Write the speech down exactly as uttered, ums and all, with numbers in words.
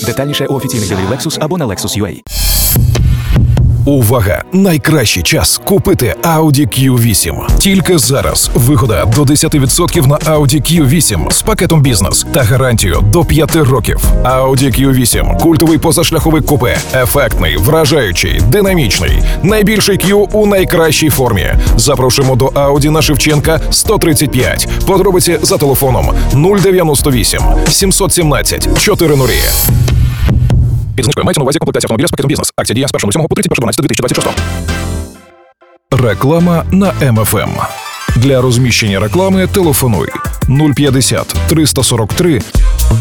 Детальніше у офіційних дилерів Lexus або на Lexus точка ю а. Увага! Найкращий час купити Audi кью вісім. Тільки зараз вигода до десять відсотків на Audi кью вісім з пакетом бізнес та гарантію до п'яти років. Audi кью вісім – культовий позашляховик купе. Ефектний, вражаючий, динамічний. Найбільший Q у найкращій формі. Запрошуємо до Audi на Шевченка сто тридцять п'ять. Подробиці за телефоном нуль дев'яносто вісім сімсот сімнадцять чотирнадцять. Під знижкою мається на увазі комплектація автомобіля з пакетом бізнес. Акція діє з першого лютого по тридцять перше дванадцяте дві тисячі двадцять шостого. Реклама на Ем Еф Ем. Для розміщення реклами телефонуй нуль п'ятдесят триста сорок три